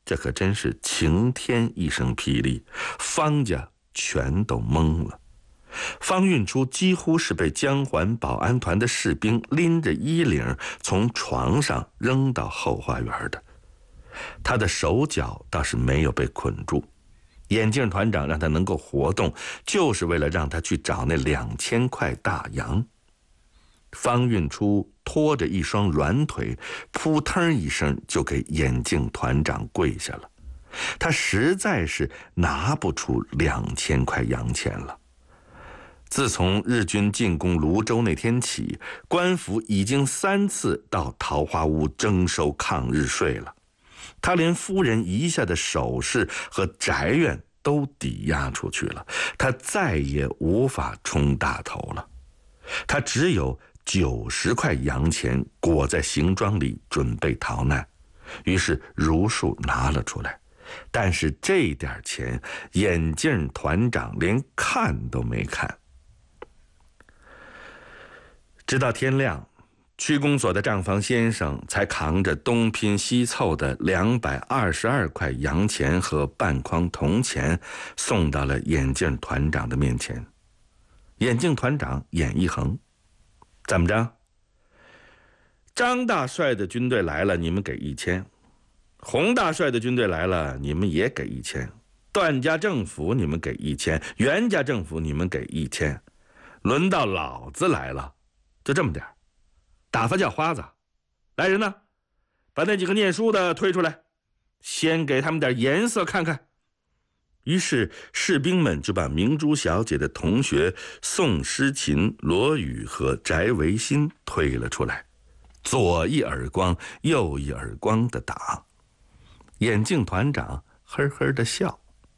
这可真是晴天一声霹雳，方家全都懵了。方运初几乎是被江环保安团的士兵拎着衣领从床上扔到后花园的，他的手脚倒是没有被捆住。眼镜团长让他能够活动，就是为了让他去找那2000块大洋。方运初拖着一双软腿，扑腾一声就给眼镜团长跪下了。他实在是拿不出2000块洋钱了。自从日军进攻泸州那天起，官府已经3次到桃花坞征收抗日税了。他连夫人遗下的首饰和宅院都抵押出去了，他再也无法冲大头了。他只有90块洋钱裹在行装里准备逃难，于是如数拿了出来。但是这点钱，眼镜团长连看都没看。直到天亮，区公所的账房先生才扛着东拼西凑的222块洋钱和半筐铜钱送到了眼镜团长的面前。眼镜团长眼一横，怎么着？张大帅的军队来了，你们给1000；洪大帅的军队来了，你们也给1000；段家政府你们给1000，袁家政府你们给1000。轮到老子来了，就这么点，打发叫花子。来人呢，把那几个念书的推出来，先给他们点颜色看看。于是士兵们就把明珠小姐的同学宋诗琴、罗宇和翟维新推了出来，左一耳光右一耳光的打。眼镜团长呵呵的笑，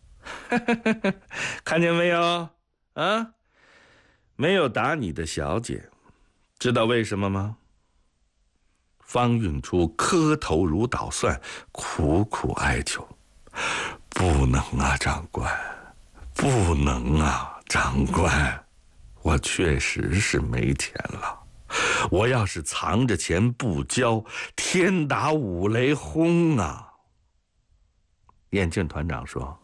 看见没有啊？没有打你的小姐，知道为什么吗？方运初磕头如捣蒜，苦苦哀求：不能啊，长官，不能啊，长官，我确实是没钱了。我要是藏着钱不交，天打五雷轰啊！眼镜团长说：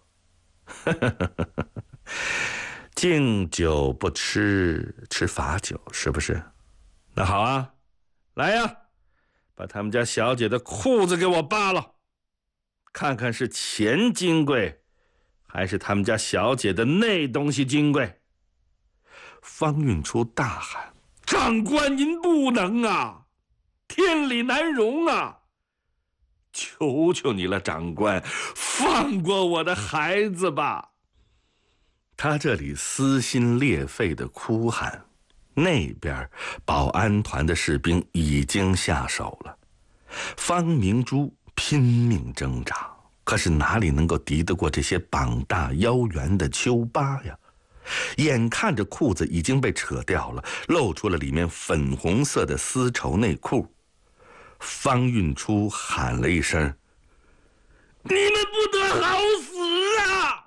敬酒不吃，吃罚酒，是不是？那好啊，来呀，把他们家小姐的裤子给我扒了，看看是钱金贵，还是他们家小姐的那东西金贵。方运初大喊：长官您不能啊，天理难容啊，求求你了，长官，放过我的孩子吧。他这里撕心裂肺的哭喊，那边保安团的士兵已经下手了。方明珠拼命挣扎，可是哪里能够敌得过这些膀大腰圆的丘巴呀？眼看着裤子已经被扯掉了，露出了里面粉红色的丝绸内裤。方运初喊了一声：你们不得好死啊！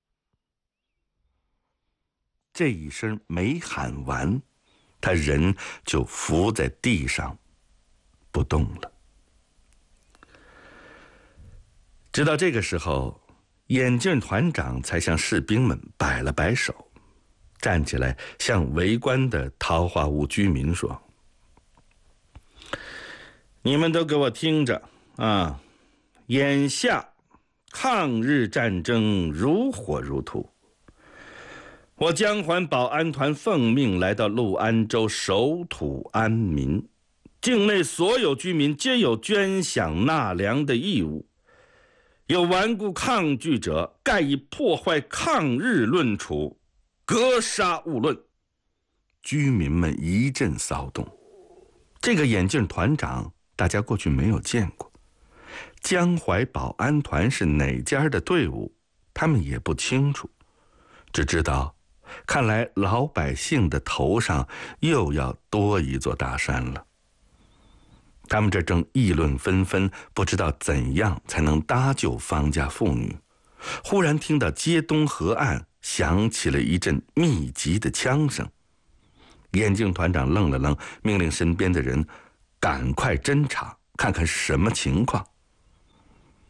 这一声没喊完，他人就伏在地上不动了。直到这个时候，眼镜团长才向士兵们摆了摆手，站起来向围观的桃花坞居民说：你们都给我听着啊！眼下抗日战争如火如荼，我江环保安团奉命来到陆安州守土安民，境内所有居民皆有捐饷纳粮的义务，有顽固抗拒者，盖以破坏抗日论处，格杀勿论。居民们一阵骚动。这个眼镜团长大家过去没有见过，江淮保安团是哪家的队伍他们也不清楚，只知道看来老百姓的头上又要多一座大山了。他们这正议论纷纷，不知道怎样才能搭救方家妇女，忽然听到街东河岸响起了一阵密集的枪声。眼镜团长愣了愣，命令身边的人赶快侦查，看看是什么情况。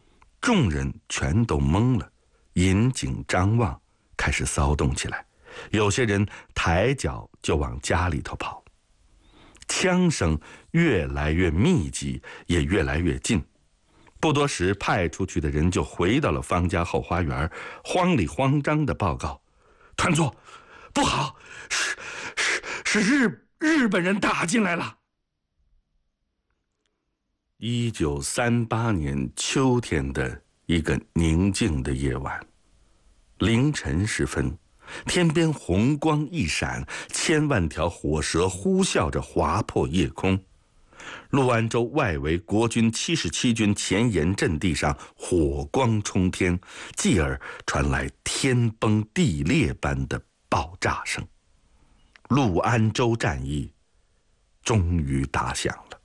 众人全都懵了，引颈张望，开始骚动起来。有些人抬脚就往家里头跑，枪声越来越密集，也越来越近。不多时，派出去的人就回到了方家后花园，慌里慌张地报告：团座，不好，是日本人打进来了。1938年秋天的一个宁静的夜晚，凌晨时分，天边红光一闪，千万条火蛇呼啸着划破夜空。陆安州外围国军77军前沿阵地上火光冲天，继而传来天崩地裂般的爆炸声。陆安州战役终于打响了。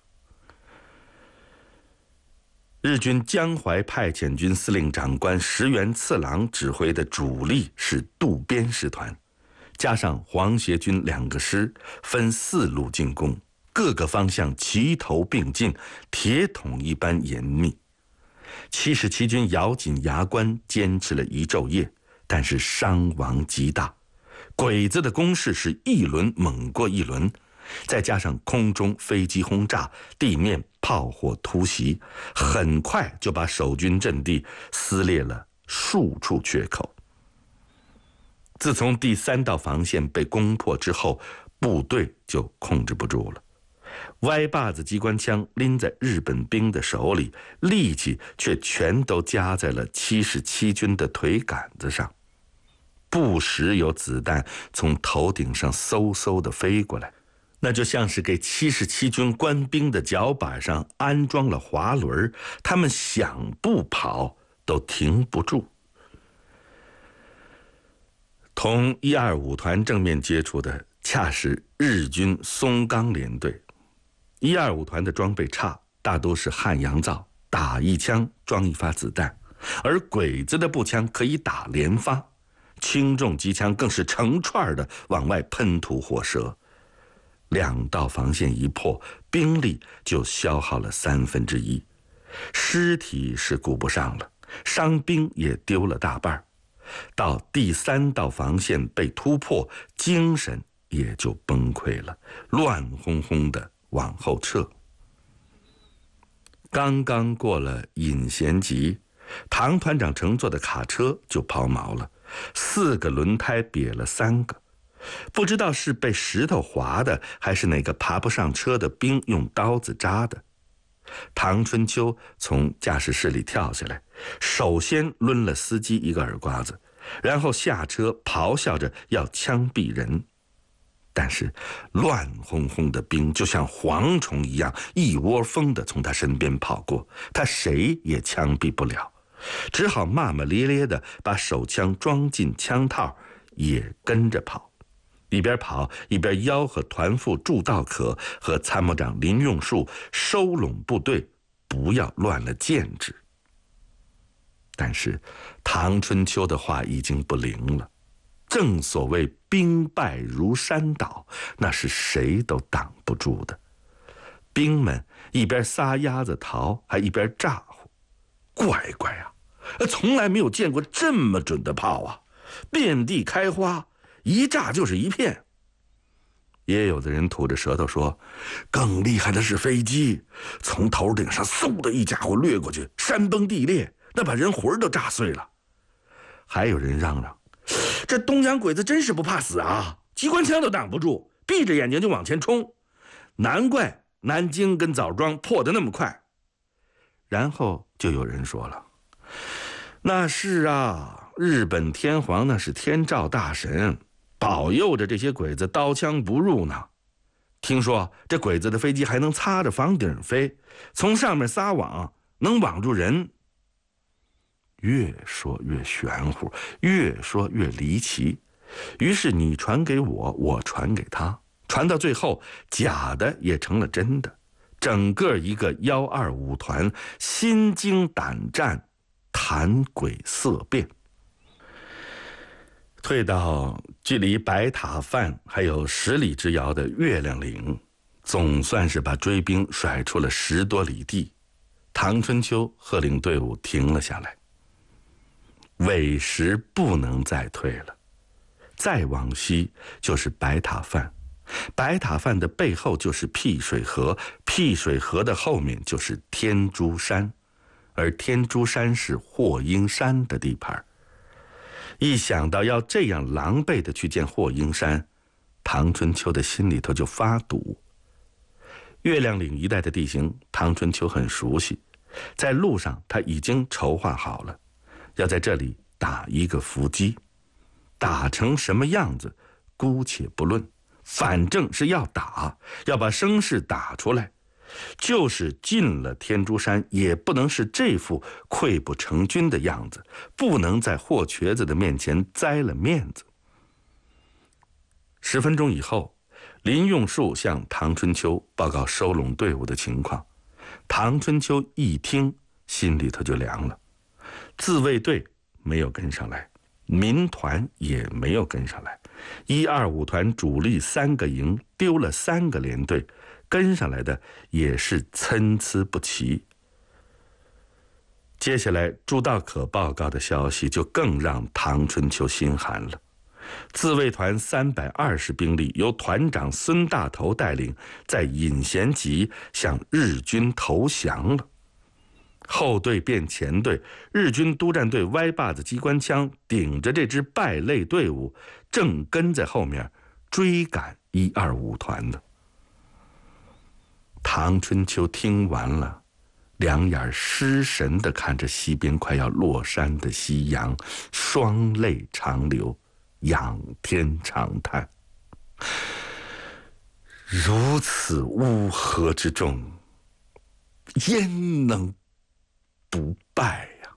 日军江淮派遣军司令长官石原次郎指挥的主力是渡边师团，加上皇协军2个师，分4路进攻，各个方向齐头并进，铁桶一般严密。77军咬紧牙关，坚持了一昼夜，但是伤亡极大。鬼子的攻势是一轮猛过一轮，再加上空中飞机轰炸，地面炮火突袭，很快就把守军阵地撕裂了数处缺口。自从第3道防线被攻破之后，部队就控制不住了。歪把子机关枪拎在日本兵的手里，力气却全都加在了77军的腿杆子上。不时有子弹从头顶上嗖嗖地飞过来，那就像是给77军官兵的脚板上安装了滑轮，他们想不跑都停不住。同125团正面接触的恰是日军松冈联队。125团的装备差，大都是汉阳造，打一枪装一发子弹，而鬼子的步枪可以打连发，轻重机枪更是成串的往外喷吐火舌。2道防线一破，兵力就消耗了1/3，尸体是顾不上了，伤兵也丢了大半。到第3道防线被突破，精神也就崩溃了，乱哄哄的往后撤。刚刚过了引贤集，唐团长乘坐的卡车就抛锚了，4个轮胎瘪了3个，不知道是被石头划的，还是哪个爬不上车的兵用刀子扎的。唐春秋从驾驶室里跳下来，首先抡了司机一个耳刮子，然后下车咆哮着要枪毙人。但是乱哄哄的兵就像蝗虫一样，一窝蜂地从他身边跑过，他谁也枪毙不了，只好骂骂咧咧地把手枪装进枪套，也跟着跑。一边跑一边吆喝团副祝道可和参谋长林用树收拢部队，不要乱了建制。但是唐春秋的话已经不灵了，正所谓兵败如山倒，那是谁都挡不住的。兵们一边撒丫子逃，还一边咋呼：乖乖啊，从来没有见过这么准的炮啊，遍地开花，一炸就是一片。也有的人吐着舌头说，更厉害的是飞机，从头顶上嗖的一家伙掠过去，山崩地裂，那把人魂都炸碎了。还有人嚷嚷，这东洋鬼子真是不怕死啊，机关枪都挡不住，闭着眼睛就往前冲，难怪南京跟枣庄破得那么快。然后就有人说了，那是啊，日本天皇那是天照大神，保佑着这些鬼子刀枪不入呢。听说这鬼子的飞机还能擦着房顶飞，从上面撒网，能网住人。越说越玄乎，越说越离奇。于是你传给我，我传给他，传到最后，假的也成了真的。整个一个125团心惊胆战，谈鬼色变。退到距离白塔饭还有10里之遥的月亮岭，总算是把追兵甩出了10多里地。 唐春秋喝令队伍停了下来，委实不能再退了，再往西就是白塔范，白塔范的背后就是辟水河，辟水河的后面就是天竺山，而天竺山是霍英山的地盘。一想到要这样狼狈地去见霍英山，唐春秋的心里头就发堵。月亮岭一带的地形唐春秋很熟悉，在路上他已经筹划好了，要在这里打一个伏击，打成什么样子姑且不论，反正是要打，要把声势打出来。就是进了天竺山，也不能是这副溃不成军的样子，不能在霍瘸子的面前栽了面子。10分钟以后，林用树向唐春秋报告收拢队伍的情况。唐春秋一听，心里头就凉了。自卫队没有跟上来，民团也没有跟上来，125团主力3个营丢了3个连队，跟上来的也是参差不齐。接下来朱道可报告的消息就更让唐春秋心寒了。自卫团320兵力由团长孙大头带领，在引贤集向日军投降了。后队变前队，日军督战队歪把子机关枪顶着这支败类队伍，正跟在后面追赶125团呢。唐春秋听完了，两眼失神地看着西边快要落山的夕阳，双泪长流，仰天长叹：如此乌合之众，焉能不败呀？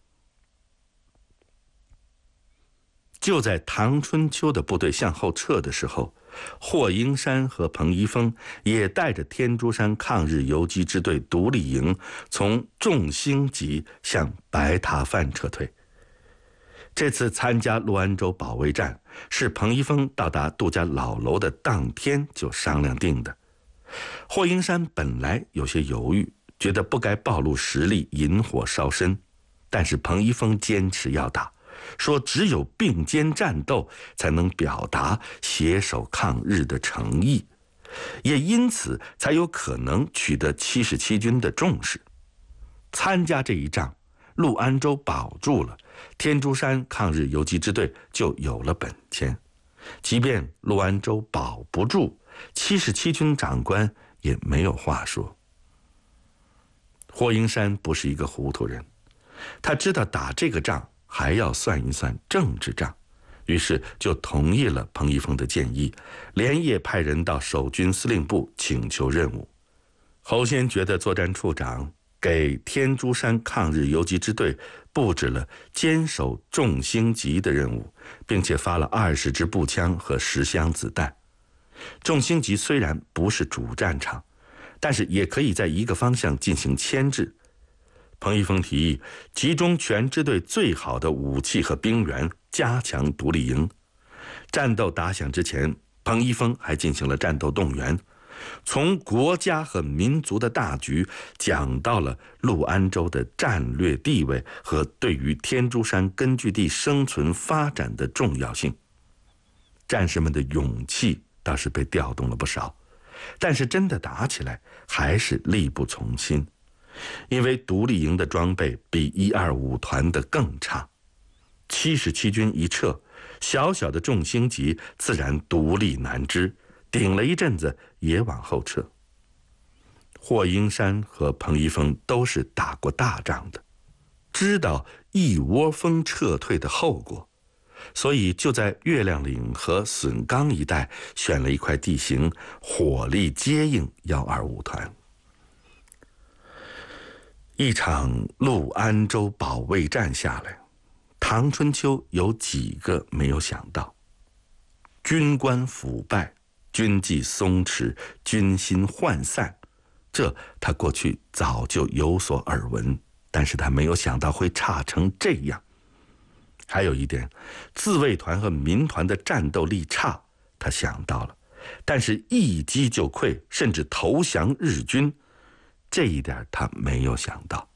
就在唐春秋的部队向后撤的时候，霍英山和彭一峰也带着天竺山抗日游击支队独立营从众星集向白塔范撤退。这次参加陆安州保卫战是彭一峰到达杜家老楼的当天就商量定的。霍英山本来有些犹豫，觉得不该暴露实力，引火烧身，但是彭一峰坚持要打，说只有并肩战斗才能表达携手抗日的诚意，也因此才有可能取得77军的重视。参加这一仗，陆安州保住了，天竺山抗日游击支队就有了本钱。即便陆安州保不住，77军长官也没有话说。霍英山不是一个糊涂人，他知道打这个仗还要算一算政治账，于是就同意了彭一峰的建议，连夜派人到守军司令部请求任务。侯先觉的作战处长给天竺山抗日游击支队布置了坚守众星集的任务，并且发了20支步枪和10箱子弹。众星集虽然不是主战场，但是也可以在一个方向进行牵制。彭一峰提议集中全支队最好的武器和兵员，加强独立营。战斗打响之前，彭一峰还进行了战斗动员，从国家和民族的大局讲到了陆安州的战略地位和对于天竺山根据地生存发展的重要性。战士们的勇气倒是被调动了不少，但是真的打起来还是力不从心，因为独立营的装备比125团的更差。77军一撤，小小的众星集自然独立难支，顶了一阵子也往后撤。霍英山和彭一峰都是打过大仗的，知道一窝蜂撤退的后果，所以就在月亮岭和笋冈一带选了一块地形，火力接应125团。一场陆安州保卫战下来，唐春秋有几个没有想到：军官腐败，军纪松弛，军心涣散，这他过去早就有所耳闻，但是他没有想到会差成这样。还有一点，自卫团和民团的战斗力差，他想到了，但是一击就溃，甚至投降日军， 这一点他没有想到。